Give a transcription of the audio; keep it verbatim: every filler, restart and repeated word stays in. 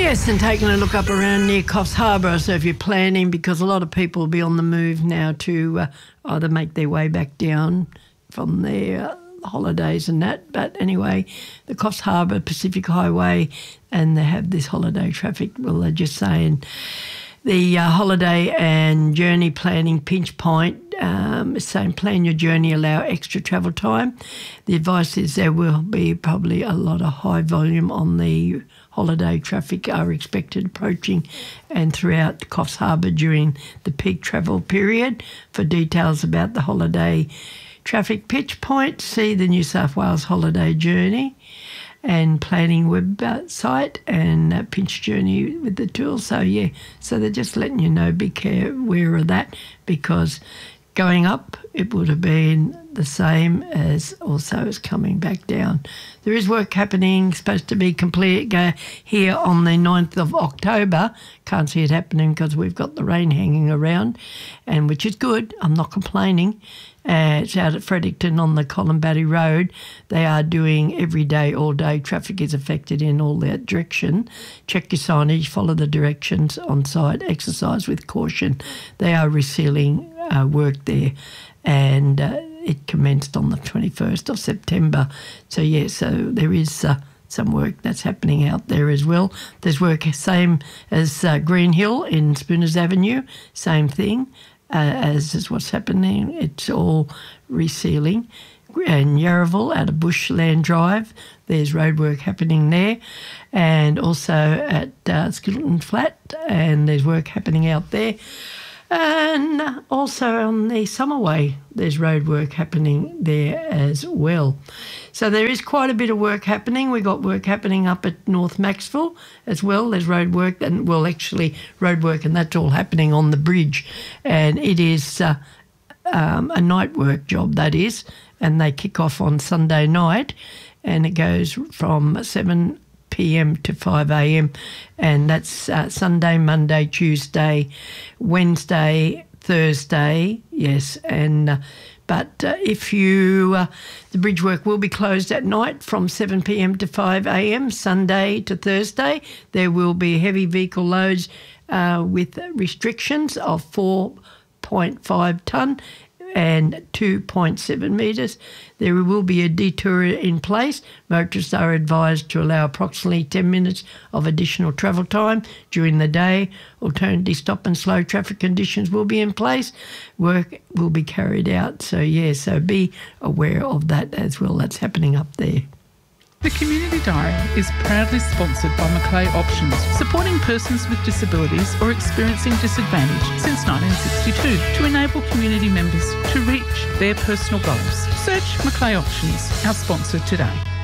Yes, and taking a look up around near Coffs Harbour. So if you're planning, because a lot of people will be on the move now to uh, either make their way back down from their uh, holidays and that. But anyway, the Coffs Harbour Pacific Highway, and they have this holiday traffic. Well, they're just saying the uh, holiday and journey planning pinch point um, is saying plan your journey, allow extra travel time. The advice is there will be probably a lot of high volume on the holiday traffic are expected approaching and throughout Coffs Harbour during the peak travel period. For details about the holiday traffic pitch point, see the New South Wales Holiday Journey and planning website and uh, pinch journey with the tool. So, yeah, so they're just letting you know, be care, aware of that, because going up, it would have been the same as also as coming back down. There is work happening, supposed to be complete go here on the ninth of October. Can't see it happening because we've got the rain hanging around, and which is good. I'm not complaining. Uh, it's out at Fredericton on the Columbatty Road. They are doing every day, all day. Traffic is affected in all that direction. Check your signage, follow the directions on site, exercise with caution. They are resealing uh, work there, and uh, it commenced on the twenty-first of September. So, yeah, so there is uh, some work that's happening out there as well. There's work same as uh, Green Hill in Spooners Avenue, same thing. Uh, as is what's happening. It's all resealing. And Yarraville out of Bushland Drive, there's roadwork happening there. And also at uh, Skittleton Flat, and there's work happening out there. And also on the Summerway, there's road work happening there as well. So there is quite a bit of work happening. We've got work happening up at North Maxville as well. There's road work, and well, actually road work, and that's all happening on the bridge. And it is uh, um, a night work job, that is, and they kick off on Sunday night, and it goes from seven p.m. to five a.m. and that's uh, Sunday, Monday, Tuesday, Wednesday, Thursday, yes, and uh, but uh, if you, uh, the bridge work will be closed at night from seven p.m. to five a.m. Sunday to Thursday. There will be heavy vehicle loads uh, with restrictions of four point five tonne and two point seven metres. There will be a detour in place. Motorists are advised to allow approximately ten minutes of additional travel time during the day. Alternatively, stop and slow traffic conditions will be in place. Work will be carried out. So, yeah, so be aware of that as well. That's happening up there. The Community Diary is proudly sponsored by Macleay Options, supporting persons with disabilities or experiencing disadvantage since nineteen sixty-two to enable community members to reach their personal goals. Search Macleay Options, our sponsor today.